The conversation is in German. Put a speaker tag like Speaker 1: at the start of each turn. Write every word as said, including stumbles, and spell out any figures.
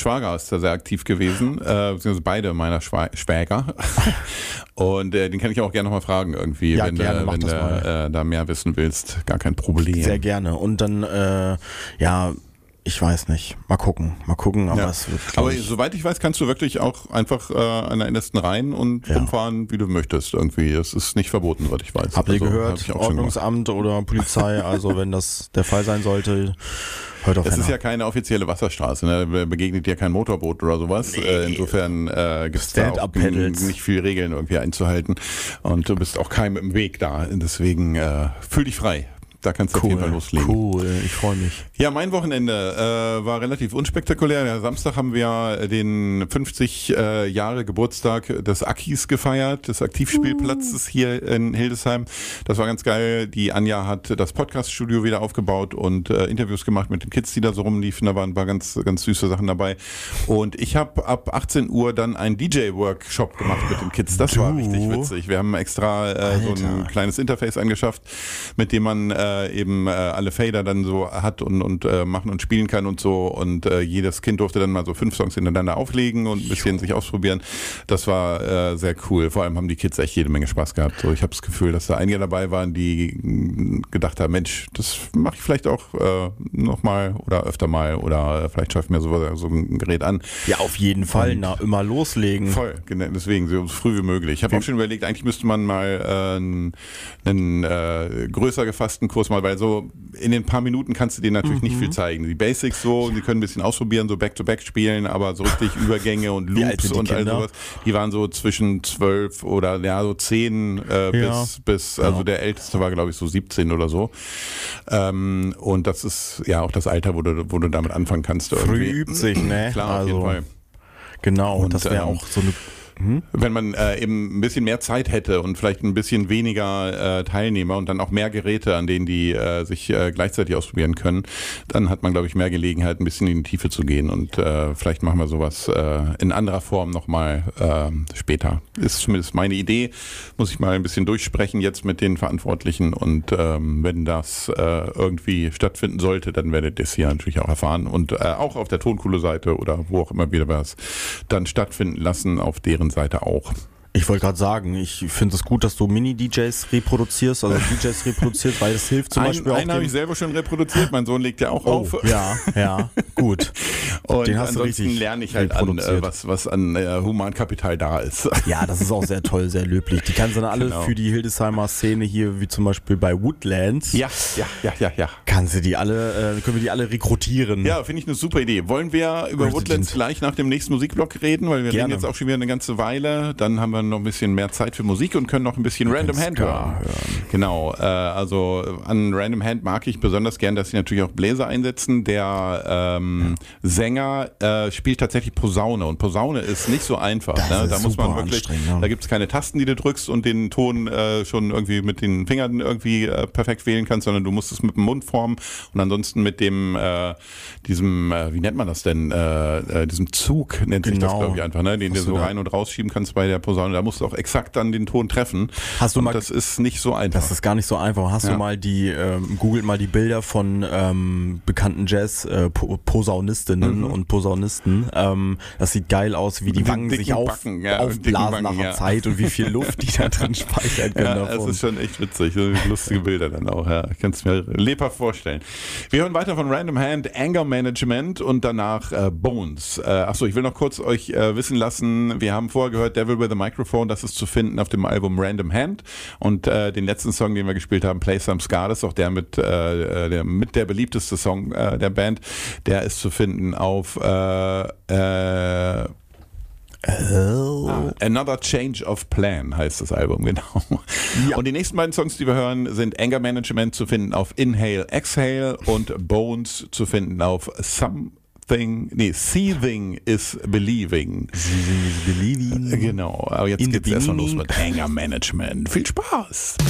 Speaker 1: Schwager ist da sehr aktiv gewesen, äh, beziehungsweise beide meiner Schwa- Schwäger. Und äh, den kann ich auch gerne nochmal fragen irgendwie,
Speaker 2: Ja,
Speaker 1: wenn
Speaker 2: gerne,
Speaker 1: du
Speaker 2: mach
Speaker 1: wenn
Speaker 2: das
Speaker 1: du,
Speaker 2: mal.
Speaker 1: äh, da mehr wissen willst. Gar kein Problem.
Speaker 2: Sehr gerne. Und dann, äh, ja, ich weiß nicht. Mal gucken, mal gucken, aber
Speaker 1: Ja.
Speaker 2: es wird, glaub
Speaker 1: Aber
Speaker 2: ich,
Speaker 1: soweit ich weiß, kannst du wirklich auch einfach äh, an der Innesten rein und
Speaker 2: Ja.
Speaker 1: rumfahren, wie du möchtest irgendwie. Das ist nicht verboten, soweit ich weiß.
Speaker 2: habt ihr
Speaker 1: Also, hab
Speaker 2: gehört,
Speaker 1: ich auch schon gemacht.
Speaker 2: Ordnungsamt oder Polizei, also wenn das der Fall sein sollte, hört auf
Speaker 1: Es ist
Speaker 2: einer.
Speaker 1: ja keine offizielle Wasserstraße, ne? Be- begegnet dir kein Motorboot oder sowas. Äh, insofern äh, gibt es da auch
Speaker 2: Stand-up-Paddles.
Speaker 1: nicht viel Regeln irgendwie einzuhalten und du bist auch keinem im Weg da. Deswegen äh, fühl dich frei. Da kannst du auf jeden Fall loslegen.
Speaker 2: Cool, ich freue mich.
Speaker 1: Ja, mein Wochenende äh, war relativ unspektakulär. Ja, Samstag haben wir den fünfzig äh, Jahre Geburtstag des Akis gefeiert, des Aktivspielplatzes hier in Hildesheim. Das war ganz geil. Die Anja hat das Podcast-Studio wieder aufgebaut und äh, Interviews gemacht mit den Kids, die da so rumliefen. Da waren ein paar ganz, ganz süße Sachen dabei. Und ich habe ab achtzehn Uhr dann einen D J-Workshop gemacht mit den Kids. Das
Speaker 2: Du?
Speaker 1: war richtig witzig. Wir haben extra äh, so ein
Speaker 2: Alter.
Speaker 1: kleines Interface angeschafft, mit dem man äh, eben äh, alle Fader dann so hat und, und äh, machen und spielen kann und so. Und äh, jedes Kind durfte dann mal so fünf Songs hintereinander auflegen und ein bisschen sich ausprobieren. Das war äh, sehr cool. Vor allem haben die Kids echt jede Menge Spaß gehabt. So, ich habe das Gefühl, dass da einige dabei waren, die mh, gedacht haben, Mensch, das mache ich vielleicht auch äh, nochmal oder öfter mal oder äh, vielleicht schaffe ich mir so, so ein Gerät an.
Speaker 2: Ja, auf jeden Fall,
Speaker 1: Und-
Speaker 2: na, immer loslegen.
Speaker 1: Voll, genau, deswegen so früh wie möglich. Ich habe auch schon überlegt, eigentlich müsste man mal äh, einen, einen äh, größer gefassten Kurs mal, weil so in den paar Minuten kannst du denen natürlich nicht viel zeigen. Die Basics so, die können ein bisschen ausprobieren, so Back-to-Back spielen, aber so richtig Übergänge und
Speaker 2: Wie alt
Speaker 1: Loops
Speaker 2: sind die
Speaker 1: und all
Speaker 2: Kinder?
Speaker 1: sowas, die waren so zwischen zwölf oder ja so zehn äh,
Speaker 2: Ja.
Speaker 1: bis, bis also
Speaker 2: Ja.
Speaker 1: der Älteste war glaube ich so siebzehn oder so. Ähm, und das ist ja auch das Alter, wo du, wo du damit anfangen kannst.
Speaker 2: Früh
Speaker 1: irgendwie.
Speaker 2: übt sich, ne?
Speaker 1: Klar, auf jeden
Speaker 2: Also,
Speaker 1: Fall.
Speaker 2: Genau,
Speaker 1: Und,
Speaker 2: das wäre
Speaker 1: ähm,
Speaker 2: auch so eine. Hm?
Speaker 1: Wenn man äh, eben ein bisschen mehr Zeit hätte und vielleicht ein bisschen weniger äh, Teilnehmer und dann auch mehr Geräte, an denen die äh, sich äh, gleichzeitig ausprobieren können, dann hat man, glaube ich, mehr Gelegenheit, ein bisschen in die Tiefe zu gehen. Und äh, vielleicht machen wir sowas äh, in anderer Form nochmal äh, später. Ist zumindest meine Idee. Muss ich mal ein bisschen durchsprechen jetzt mit den Verantwortlichen. Und ähm, wenn das äh, irgendwie stattfinden sollte, dann werdet ihr es hier natürlich auch erfahren. Und äh, auch auf der Tonkuhle-Seite oder wo auch immer wieder was dann stattfinden lassen, auf deren Seite auch.
Speaker 2: Ich wollte gerade sagen, ich finde es gut, dass du Mini-D Js reproduzierst, also D Js reproduzierst, weil das hilft zum
Speaker 1: Ein,
Speaker 2: Beispiel auch
Speaker 1: einen habe
Speaker 2: dem-
Speaker 1: ich selber schon reproduziert, mein Sohn legt ja auch
Speaker 2: Oh,
Speaker 1: auf.
Speaker 2: ja, ja, gut.
Speaker 1: Und
Speaker 2: Den hast du
Speaker 1: ansonsten
Speaker 2: richtig
Speaker 1: lerne ich halt an,
Speaker 2: reproduziert.
Speaker 1: äh, was, was an äh, Humankapital da ist.
Speaker 2: Ja, das ist auch sehr toll, sehr löblich. Die kannst du dann alle
Speaker 1: Genau.
Speaker 2: für die Hildesheimer Szene hier, wie zum Beispiel bei Woodlands,
Speaker 1: Ja, ja, ja, ja, ja.
Speaker 2: kannst du die alle, äh, können wir die alle rekrutieren.
Speaker 1: Ja, finde ich eine super Idee. Wollen wir über
Speaker 2: Resident.
Speaker 1: Woodlands gleich nach dem nächsten Musikblock reden? Weil wir
Speaker 2: Gerne.
Speaker 1: reden jetzt auch schon wieder eine ganze Weile. Dann haben wir noch ein bisschen mehr Zeit für Musik und können noch ein bisschen Random Hand
Speaker 2: Ska
Speaker 1: hören. Genau, äh, also an Random Hand mag ich besonders gern, dass sie natürlich auch Bläser einsetzen. Der ähm, Sänger äh, spielt tatsächlich Posaune und Posaune ist nicht so einfach.
Speaker 2: Das
Speaker 1: Ne?
Speaker 2: ist
Speaker 1: Da muss man
Speaker 2: super
Speaker 1: wirklich,
Speaker 2: anstrengend, ja.
Speaker 1: da gibt es keine Tasten, die du drückst und den Ton äh, schon irgendwie mit den Fingern irgendwie äh, perfekt wählen kannst, sondern du musst es mit dem Mund formen und ansonsten mit dem, äh, diesem, äh, wie nennt man das denn, äh, äh, diesem Zug nennt sich das,
Speaker 2: Genau.
Speaker 1: glaube ich, einfach, ne? Den
Speaker 2: Was
Speaker 1: du
Speaker 2: du
Speaker 1: so
Speaker 2: da-
Speaker 1: rein und rausschieben kannst bei der Posaune. Da musst du auch exakt dann den Ton treffen.
Speaker 2: Hast du
Speaker 1: und
Speaker 2: mal-
Speaker 1: das ist nicht so einfach.
Speaker 2: Das ist gar nicht so einfach. Hast
Speaker 1: Ja.
Speaker 2: du mal die, ähm, googelt mal die Bilder von ähm, bekannten Jazz-Posaunistinnen und Posaunisten. Ähm, das sieht geil aus, wie die
Speaker 1: Mit den
Speaker 2: Wangen sich
Speaker 1: dicken
Speaker 2: auf,
Speaker 1: Backen, ja, mit dicken
Speaker 2: aufblasen nach
Speaker 1: Wangen,
Speaker 2: der
Speaker 1: ja.
Speaker 2: Zeit und wie viel Luft die da drin speichern können
Speaker 1: Ja, es
Speaker 2: davon.
Speaker 1: ist schon echt witzig. So lustige Bilder dann auch. Ja. Ich kann es mir lebhaft vorstellen. Wir hören weiter von Random Hand, Anger Management und danach äh, Bones. Äh, achso, ich will noch kurz euch äh, wissen lassen, wir haben vorher gehört Devil with a Microphone, das ist zu finden auf dem Album Random Hand und äh, den letzten Song, den wir gespielt haben, Play Some Ska, das ist auch der mit, äh, der, mit der beliebteste Song äh, der Band, der ist zu finden auf äh, äh,
Speaker 2: Oh.
Speaker 1: Ah, Another Change of Plan heißt das Album, genau.
Speaker 2: Ja.
Speaker 1: Und die nächsten beiden Songs, die wir hören, sind Anger Management zu finden auf Inhale, Exhale und Bones zu finden auf Something, nee, Seething is Believing.
Speaker 2: Believing.
Speaker 1: Genau, aber jetzt
Speaker 2: In the
Speaker 1: geht's erstmal los
Speaker 2: beginning.
Speaker 1: mit Anger Management. Viel Spaß!